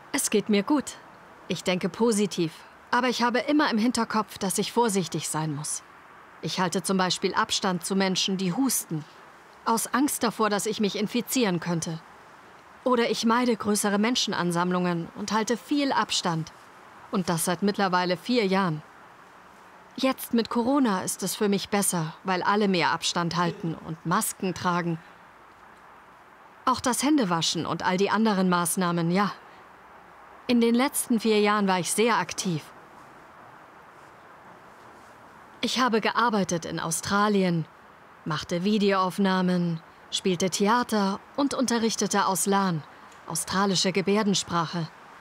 Es geht mir gut. Ich denke positiv. Aber ich habe immer im Hinterkopf, dass ich vorsichtig sein muss. Ich halte zum Beispiel Abstand zu Menschen, die husten. Aus Angst davor, dass ich mich infizieren könnte. Oder ich meide größere Menschenansammlungen und halte viel Abstand. Und das seit mittlerweile 4 Jahren. Jetzt mit Corona ist es für mich besser, weil alle mehr Abstand halten und Masken tragen. Auch das Händewaschen und all die anderen Maßnahmen, ja. In den letzten 4 Jahren war ich sehr aktiv. Ich habe gearbeitet in Australien, machte Videoaufnahmen, spielte Theater und unterrichtete Auslan, australische Gebärdensprache.